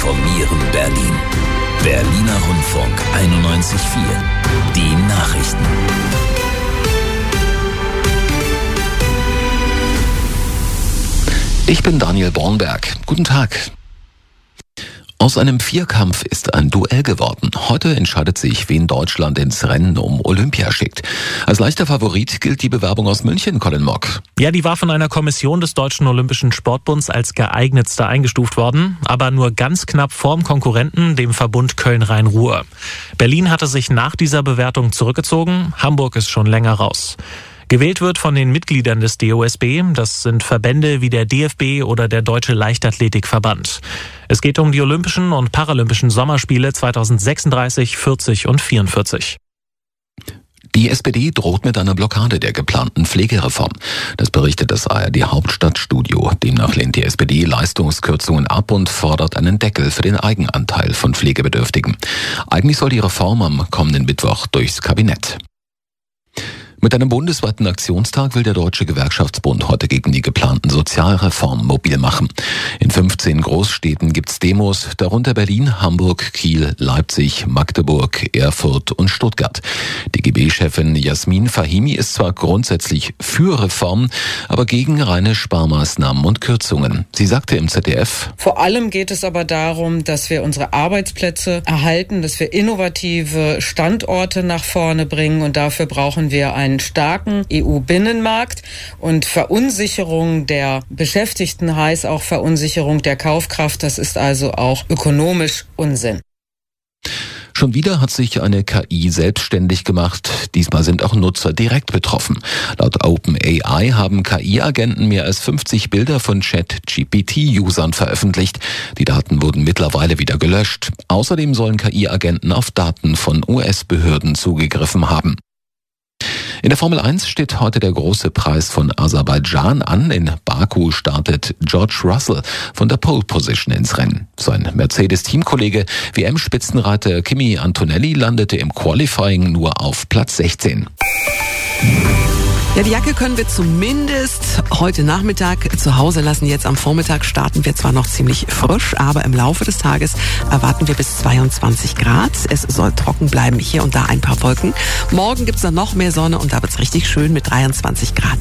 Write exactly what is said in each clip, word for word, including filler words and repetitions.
informieren Berlin. Berliner Rundfunk einundneunzig Komma vier. Die Nachrichten. Ich bin Daniel Bornberg. Guten Tag. Aus einem Vierkampf ist ein Duell geworden. Heute entscheidet sich, wen Deutschland ins Rennen um Olympia schickt. Als leichter Favorit gilt die Bewerbung aus München, Colin Mock. Ja, die war von einer Kommission des Deutschen Olympischen Sportbunds als geeignetste eingestuft worden, aber nur ganz knapp vorm Konkurrenten, dem Verbund Köln-Rhein-Ruhr. Berlin hatte sich nach dieser Bewertung zurückgezogen, Hamburg ist schon länger raus. Gewählt wird von den Mitgliedern des D O S B, das sind Verbände wie der D F B oder der Deutsche Leichtathletikverband. Es geht um die Olympischen und Paralympischen Sommerspiele zweitausendsechsunddreißig, vierzig und vierundvierzig. Die S P D droht mit einer Blockade der geplanten Pflegereform. Das berichtet das A R D Hauptstadtstudio. Demnach lehnt die S P D Leistungskürzungen ab und fordert einen Deckel für den Eigenanteil von Pflegebedürftigen. Eigentlich soll die Reform am kommenden Mittwoch durchs Kabinett. Mit einem bundesweiten Aktionstag will der Deutsche Gewerkschaftsbund heute gegen die geplanten Sozialreformen mobil machen. In fünfzehn Großstädten gibt's Demos, darunter Berlin, Hamburg, Kiel, Leipzig, Magdeburg, Erfurt und Stuttgart. Die G B-Chefin Jasmin Fahimi ist zwar grundsätzlich für Reformen, aber gegen reine Sparmaßnahmen und Kürzungen. Sie sagte im Z D F: Vor allem geht es aber darum, dass wir unsere Arbeitsplätze erhalten, dass wir innovative Standorte nach vorne bringen, und dafür brauchen wir einen starken E U-Binnenmarkt, und Verunsicherung der Beschäftigten heißt auch Verunsicherung der Kaufkraft. Das ist also auch ökonomisch Unsinn. Schon wieder hat sich eine K I selbstständig gemacht. Diesmal sind auch Nutzer direkt betroffen. Laut OpenAI haben K I-Agenten mehr als fünfzig Bilder von Chat-G P T-Usern veröffentlicht. Die Daten wurden mittlerweile wieder gelöscht. Außerdem sollen K I-Agenten auf Daten von U S-Behörden zugegriffen haben. In der Formel eins steht heute der große Preis von Aserbaidschan an. In Baku startet George Russell von der Pole Position ins Rennen. Sein Mercedes-Teamkollege W M-Spitzenreiter Kimi Antonelli landete im Qualifying nur auf Platz sechzehn. Ja, die Jacke können wir zumindest heute Nachmittag zu Hause lassen. Jetzt am Vormittag starten wir zwar noch ziemlich frisch, aber im Laufe des Tages erwarten wir bis zweiundzwanzig Grad. Es soll trocken bleiben, hier und da ein paar Wolken. Morgen gibt's dann noch mehr Sonne und da wird's richtig schön mit dreiundzwanzig Grad.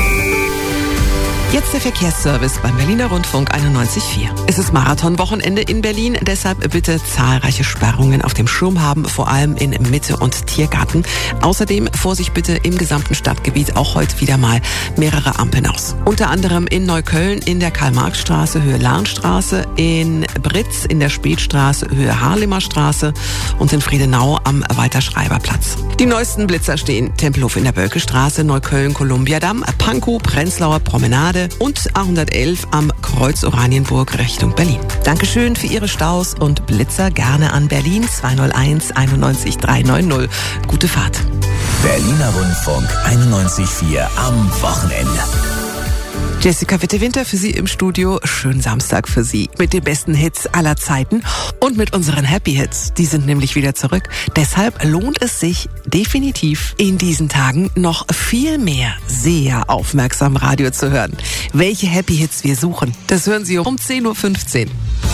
Jetzt der Verkehrsservice beim Berliner Rundfunk einundneunzig Komma vier. Es ist Marathonwochenende in Berlin, deshalb bitte zahlreiche Sperrungen auf dem Schirm haben, vor allem in Mitte und Tiergarten. Außerdem Vorsicht bitte im gesamten Stadtgebiet, auch heute wieder mal mehrere Ampeln aus. Unter anderem in Neukölln in der Karl-Marx-Straße, Höhe Lahnstraße, in Britz in der Spätstraße, Höhe Harlemer Straße und in Friedenau am Walter-Schreiber-Platz. Die neuesten Blitzer stehen Tempelhof in der Bölkestraße, Neukölln-Kolumbiadamm, Pankow, Prenzlauer Promenade und A hundertelf am Kreuz Oranienburg Richtung Berlin. Dankeschön für Ihre Staus und Blitzer gerne an Berlin zwei null eins einundneunzig drei neun null. Gute Fahrt. Berliner Rundfunk einundneunzig Komma vier am Wochenende. Jessica Witte-Winter für Sie im Studio. Schönen Samstag für Sie mit den besten Hits aller Zeiten und mit unseren Happy Hits. Die sind nämlich wieder zurück. Deshalb lohnt es sich definitiv in diesen Tagen noch viel mehr sehr aufmerksam Radio zu hören. Welche Happy Hits wir suchen, das hören Sie um zehn Uhr fünfzehn.